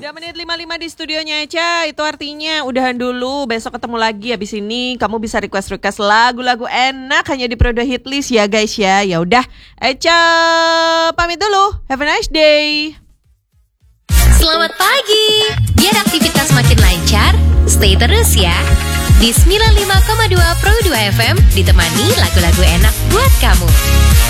Udah menit 55 di studionya Eca. Itu artinya udahan dulu. Besok ketemu lagi. Habis ini kamu bisa request lagu-lagu enak hanya di Prodo Hitlist ya guys ya. Ya udah, Eca pamit dulu. Have a nice day. Selamat pagi. Biar aktivitas makin lancar, stay terus ya di 95,2 Pro 2 FM, ditemani lagu-lagu enak buat kamu.